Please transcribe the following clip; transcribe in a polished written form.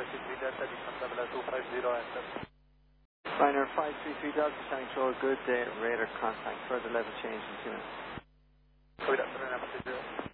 533 Delta, descent level at 250 access. Liner 533 Delta, Shining Control, good day, radar contact, further level change in 2 minutes. Good afternoon, I'm 30.